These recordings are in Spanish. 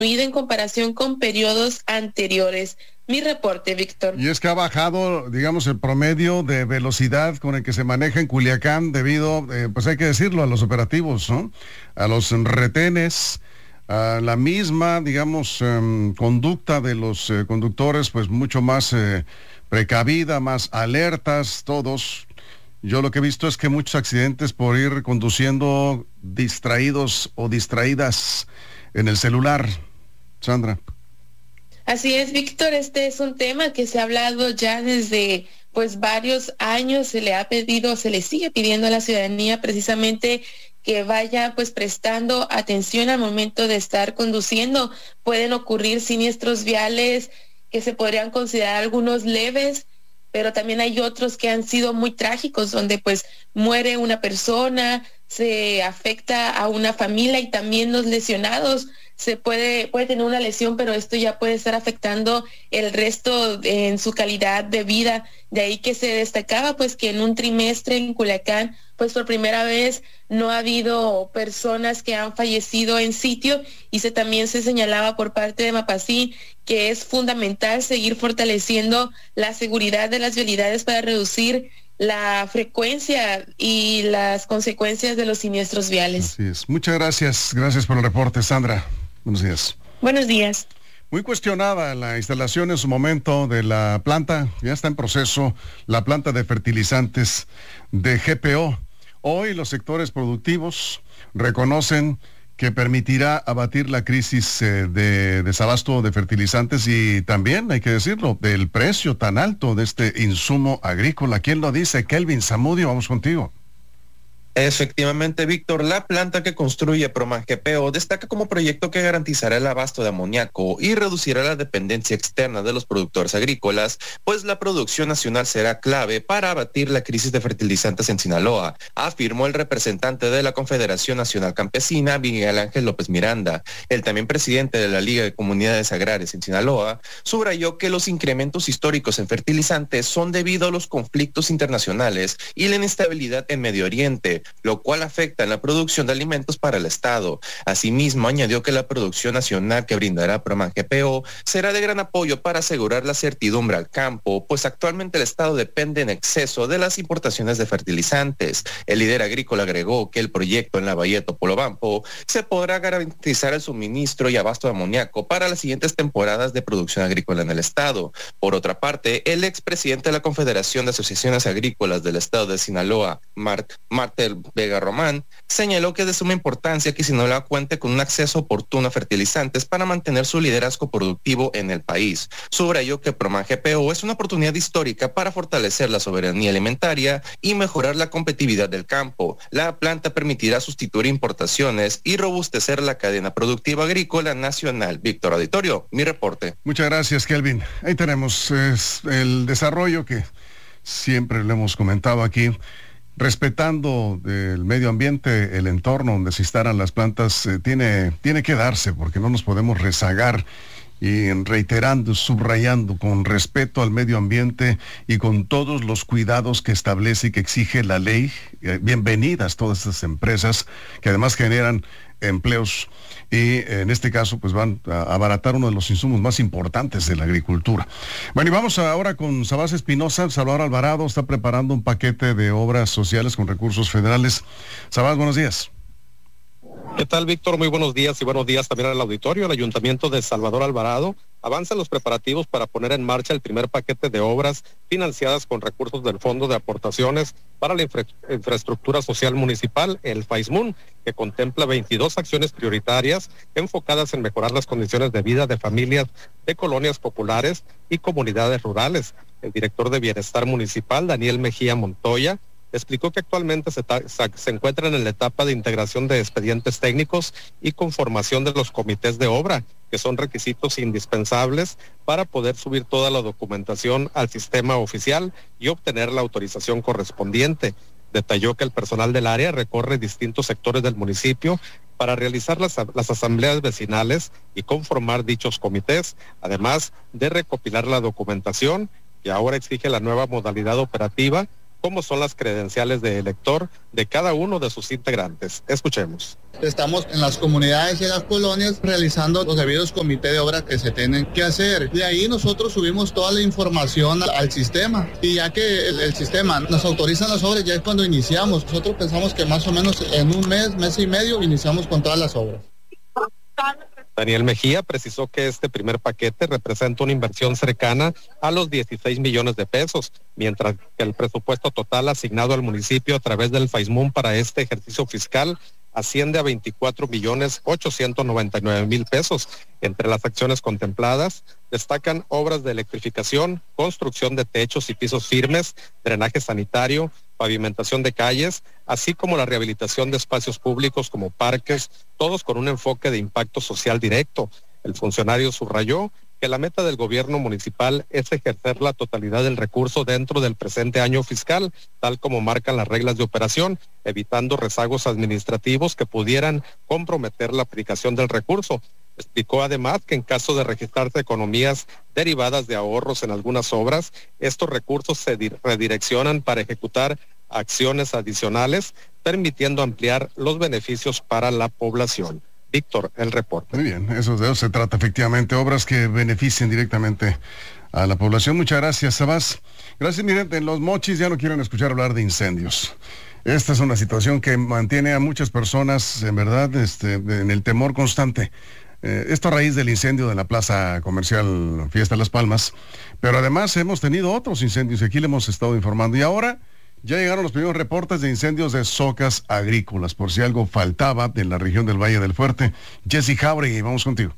en comparación con periodos anteriores. Mi reporte, Víctor. Y es que ha bajado, digamos, el promedio de velocidad con el que se maneja en Culiacán debido, pues hay que decirlo, a los operativos, ¿no? A los retenes, a la misma, digamos, conducta de los conductores, pues mucho más precavida, más alertas, todos. Yo lo que he visto es que muchos accidentes por ir conduciendo distraídos o distraídas en el celular. Sandra. Así es, Víctor, este es un tema que se ha hablado ya desde varios años. Se le sigue pidiendo a la ciudadanía precisamente que vaya prestando atención al momento de estar conduciendo. Pueden ocurrir siniestros viales que se podrían considerar algunos leves, pero también hay otros que han sido muy trágicos, donde muere una persona, se afecta a una familia y también los lesionados. Se puede tener una lesión, pero esto ya puede estar afectando el resto en su calidad de vida. De ahí que se destacaba que en un trimestre en Culiacán, por primera vez no ha habido personas que han fallecido en sitio, y también se señalaba por parte de Mapacín que es fundamental seguir fortaleciendo la seguridad de las vialidades para reducir la frecuencia y las consecuencias de los siniestros viales. Así es. Muchas gracias. Gracias por el reporte, Sandra. Buenos días. Buenos días. Muy cuestionada la instalación en su momento de la planta, ya está en proceso, la planta de fertilizantes de GPO. Hoy los sectores productivos reconocen que permitirá abatir la crisis de desabasto de fertilizantes y también, hay que decirlo, del precio tan alto de este insumo agrícola. ¿Quién lo dice? Kelvin Zamudio, vamos contigo. Efectivamente, Víctor, la planta que construye PromanGPO destaca como proyecto que garantizará el abasto de amoníaco y reducirá la dependencia externa de los productores agrícolas, pues la producción nacional será clave para abatir la crisis de fertilizantes en Sinaloa, afirmó el representante de la Confederación Nacional Campesina, Miguel Ángel López Miranda. El también presidente de la Liga de Comunidades Agrarias en Sinaloa subrayó que los incrementos históricos en fertilizantes son debido a los conflictos internacionales y la inestabilidad en Medio Oriente, lo cual afecta en la producción de alimentos para el Estado. Asimismo, añadió que la producción nacional que brindará PromanGPO será de gran apoyo para asegurar la certidumbre al campo, pues actualmente el Estado depende en exceso de las importaciones de fertilizantes. El líder agrícola agregó que el proyecto en la Bahía Topolobampo se podrá garantizar el suministro y abasto de amoníaco para las siguientes temporadas de producción agrícola en el Estado. Por otra parte, el expresidente de la Confederación de Asociaciones Agrícolas del Estado de Sinaloa, Martel Vega Román, señaló que es de suma importancia que Sinaloa cuente con un acceso oportuno a fertilizantes para mantener su liderazgo productivo en el país. Subrayó que PromanGPO es una oportunidad histórica para fortalecer la soberanía alimentaria y mejorar la competitividad del campo. La planta permitirá sustituir importaciones y robustecer la cadena productiva agrícola nacional. Víctor Auditorio, mi reporte. Muchas gracias, Kelvin. Ahí tenemos el desarrollo que siempre le hemos comentado aquí. Respetando el medio ambiente, el entorno donde se instalan las plantas, tiene que darse, porque no nos podemos rezagar, y reiterando, subrayando, con respeto al medio ambiente y con todos los cuidados que establece y que exige la ley. Bienvenidas todas estas empresas que además generan empleos y en este caso van a abaratar uno de los insumos más importantes de la agricultura. Bueno, y vamos ahora con Sabás Espinosa. Salvador Alvarado está preparando un paquete de obras sociales con recursos federales. Sabás, buenos días. ¿Qué tal, Víctor? Muy buenos días, y buenos días también al auditorio. El Ayuntamiento de Salvador Alvarado avanza en los preparativos para poner en marcha el primer paquete de obras financiadas con recursos del Fondo de Aportaciones para la Infraestructura Social Municipal, el FAISMUN, que contempla 22 acciones prioritarias enfocadas en mejorar las condiciones de vida de familias de colonias populares y comunidades rurales. El director de Bienestar Municipal, Daniel Mejía Montoya, explicó que actualmente se encuentran en la etapa de integración de expedientes técnicos y conformación de los comités de obra, que son requisitos indispensables para poder subir toda la documentación al sistema oficial y obtener la autorización correspondiente. Detalló que el personal del área recorre distintos sectores del municipio para realizar las asambleas vecinales y conformar dichos comités, además de recopilar la documentación que ahora exige la nueva modalidad operativa como son las credenciales de elector de cada uno de sus integrantes. Escuchemos. Estamos en las comunidades y en las colonias realizando los debidos comités de obra que se tienen que hacer. De ahí nosotros subimos toda la información al sistema, y ya que el sistema nos autoriza las obras, ya es cuando iniciamos. Nosotros pensamos que más o menos en un mes y medio iniciamos con todas las obras. Daniel Mejía precisó que este primer paquete representa una inversión cercana a los 16 millones de pesos, mientras que el presupuesto total asignado al municipio a través del FAISMUN para este ejercicio fiscal asciende a 24.899.000 pesos. Entre las acciones contempladas destacan obras de electrificación, construcción de techos y pisos firmes, drenaje sanitario, pavimentación de calles, así como la rehabilitación de espacios públicos como parques, todos con un enfoque de impacto social directo. El funcionario subrayó que la meta del gobierno municipal es ejercer la totalidad del recurso dentro del presente año fiscal, tal como marcan las reglas de operación, evitando rezagos administrativos que pudieran comprometer la aplicación del recurso. Explicó además que en caso de registrarse economías derivadas de ahorros en algunas obras, estos recursos se redireccionan para ejecutar acciones adicionales, permitiendo ampliar los beneficios para la población. Víctor, el reporte. Muy bien, de eso se trata efectivamente, obras que beneficien directamente a la población. Muchas gracias, Sabás. Gracias, miren, en Los Mochis ya no quieren escuchar hablar de incendios. Esta es una situación que mantiene a muchas personas, en verdad, en el temor constante. Esto a raíz del incendio de la plaza comercial Fiesta Las Palmas, pero además hemos tenido otros incendios y aquí le hemos estado informando, y ahora ya llegaron los primeros reportes de incendios de zocas agrícolas, por si algo faltaba en la región del Valle del Fuerte. Jessy Jauregui, vamos contigo.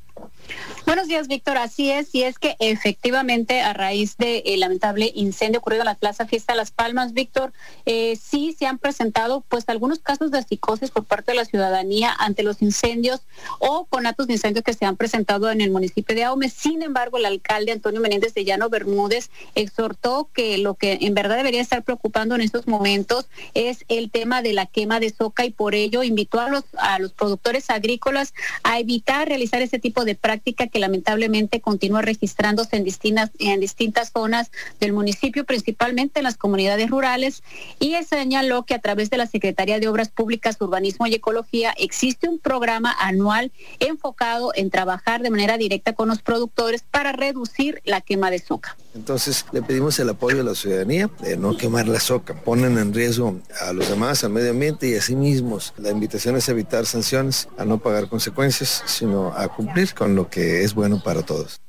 Buenos días, Víctor. Así es, y es que efectivamente a raíz del lamentable incendio ocurrido en la Plaza Fiesta Las Palmas, Víctor, sí se han presentado pues algunos casos de psicosis por parte de la ciudadanía ante los incendios o conatos de incendios que se han presentado en el municipio de Ahome. Sin embargo, el alcalde Antonio Menéndez de Llano Bermúdez exhortó que lo que en verdad debería estar preocupando en estos momentos es el tema de la quema de soca, y por ello invitó a los productores agrícolas a evitar realizar ese tipo de práctica que lamentablemente continúa registrándose en distintas zonas del municipio, principalmente en las comunidades rurales, y señaló que a través de la Secretaría de Obras Públicas, Urbanismo y Ecología existe un programa anual enfocado en trabajar de manera directa con los productores para reducir la quema de soca. Entonces le pedimos el apoyo de la ciudadanía de no quemar la soca. Ponen en riesgo a los demás, al medio ambiente, y a sí mismos. La invitación es evitar sanciones, a no pagar consecuencias, sino a cumplir con lo que es bueno para todos.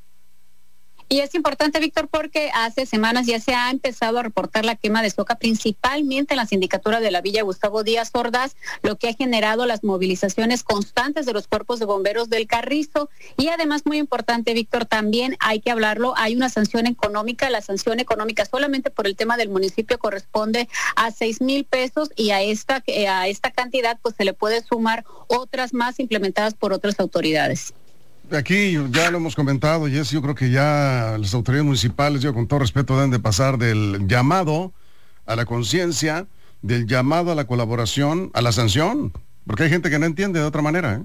Y es importante, Víctor, porque hace semanas ya se ha empezado a reportar la quema de soca, principalmente en la sindicatura de la Villa Gustavo Díaz Ordaz, lo que ha generado las movilizaciones constantes de los cuerpos de bomberos del Carrizo. Y además, muy importante, Víctor, también hay que hablarlo, hay una sanción económica. La sanción económica solamente por el tema del municipio corresponde a 6,000 pesos, y a esta cantidad pues se le puede sumar otras más implementadas por otras autoridades. Aquí ya lo hemos comentado, Jess, yo creo que ya las autoridades municipales, yo con todo respeto, deben de pasar del llamado a la conciencia, del llamado a la colaboración, a la sanción, porque hay gente que no entiende de otra manera, ¿eh?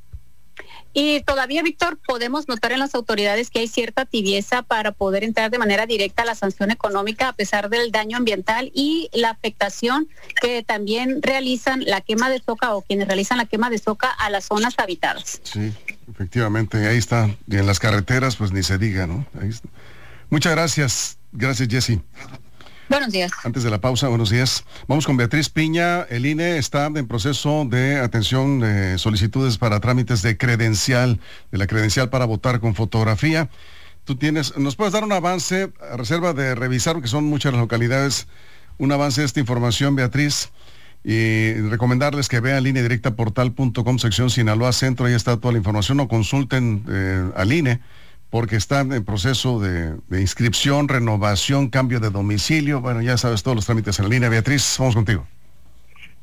Y todavía, Víctor, podemos notar en las autoridades que hay cierta tibieza para poder entrar de manera directa a la sanción económica, a pesar del daño ambiental y la afectación que también realizan la quema de soca, o quienes realizan la quema de soca, a las zonas habitadas. Sí, efectivamente, ahí está. Y en las carreteras, pues ni se diga, ¿no? Ahí está. Muchas gracias. Gracias, Jessy. Buenos días. Antes de la pausa, buenos días. Vamos con Beatriz Piña. El INE está en proceso de atención de solicitudes para trámites de la credencial para votar con fotografía. ¿Nos puedes dar un avance, a reserva de revisar, porque son muchas las localidades, un avance de esta información, Beatriz? Y recomendarles que vean linedirectaportal.com, sección Sinaloa Centro, ahí está toda la información, o consulten al INE, porque están en proceso de inscripción, renovación, cambio de domicilio. Bueno, ya sabes todos los trámites en la línea. Beatriz, vamos contigo.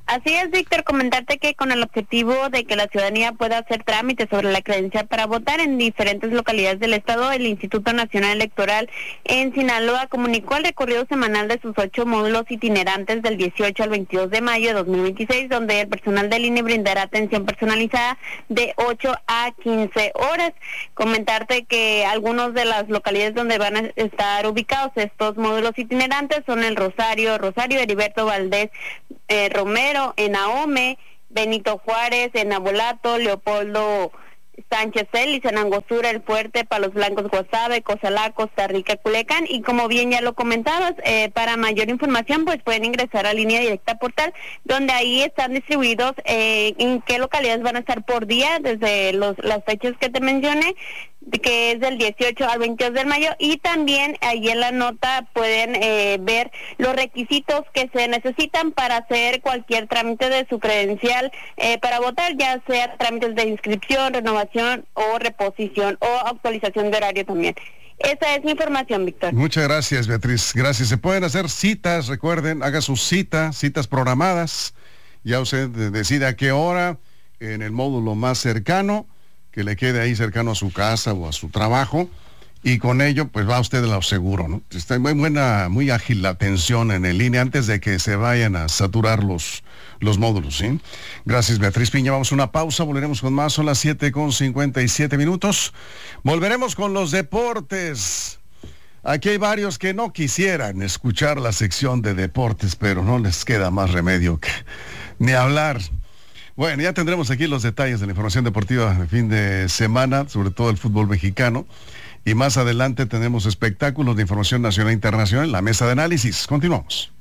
Así es, Víctor, comentarte que con el objetivo de que la ciudadanía pueda hacer trámites sobre la credencial para votar en diferentes localidades del estado, el Instituto Nacional Electoral en Sinaloa comunicó el recorrido semanal de sus 8 módulos itinerantes del 18 al 22 de mayo de 2026, donde el personal del INE brindará atención personalizada de 8 a 15 horas. Comentarte que algunos de las localidades donde van a estar ubicados estos módulos itinerantes son el Rosario, Heriberto Valdés Romero, en Ahome, Benito Juárez, en Abolato, Leopoldo Sánchez Celis, en Angostura, El Fuerte, Palos Blancos, Guasave, Cozalá, Costa Rica, Culiacán, y como bien ya lo comentabas, para mayor información pues pueden ingresar a Línea Directa Portal, donde ahí están distribuidos en qué localidades van a estar por día, desde las fechas que te mencioné, que es del 18 al 22 de mayo, y también ahí en la nota pueden ver los requisitos que se necesitan para hacer cualquier trámite de su credencial para votar, ya sea trámites de inscripción, renovación o reposición o actualización de horario también. Esa es mi información, Víctor. Muchas gracias, Beatriz. Gracias. Se pueden hacer citas, recuerden, haga sus citas programadas. Ya usted decide a qué hora, en el módulo más cercano, que le quede ahí cercano a su casa o a su trabajo, y con ello pues va usted a lo seguro, ¿no? Está muy ágil la atención en el línea antes de que se vayan a saturar los módulos, ¿sí? Gracias, Beatriz Piña. Vamos a una pausa, volveremos con más, son las 7:57. Volveremos con los deportes. Aquí hay varios que no quisieran escuchar la sección de deportes, pero no les queda más remedio que ni hablar. Bueno, ya tendremos aquí los detalles de la información deportiva de fin de semana, sobre todo el fútbol mexicano. Y más adelante tenemos espectáculos de información nacional e internacional en la mesa de análisis. Continuamos.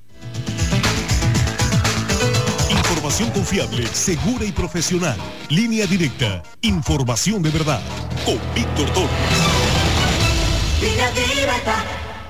Información confiable, segura y profesional. Línea Directa. Información de verdad. Con Víctor Toro. Línea Directa.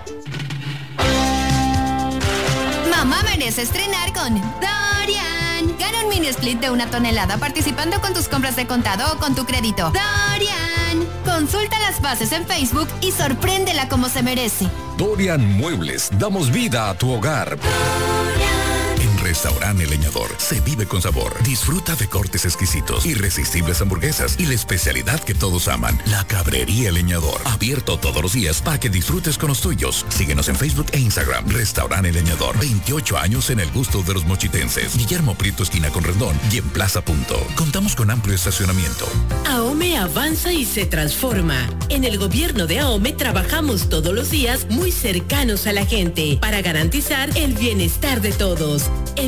Mamá merece estrenar con Dorian. Gana un mini split de 1 tonelada participando con tus compras de contado o con tu crédito. Dorian. Consulta las bases en Facebook y sorpréndela como se merece. Dorian Muebles. Damos vida a tu hogar. Restaurante El Leñador. Se vive con sabor. Disfruta de cortes exquisitos, irresistibles hamburguesas y la especialidad que todos aman, la Cabrería El Leñador. Abierto todos los días para que disfrutes con los tuyos. Síguenos en Facebook e Instagram. Restaurante El Leñador. 28 años en el gusto de los mochitenses. Guillermo Prieto, esquina con Rendón, y en Plaza Punto. Contamos con amplio estacionamiento. AOME avanza y se transforma. En el gobierno de AOME trabajamos todos los días muy cercanos a la gente para garantizar el bienestar de todos.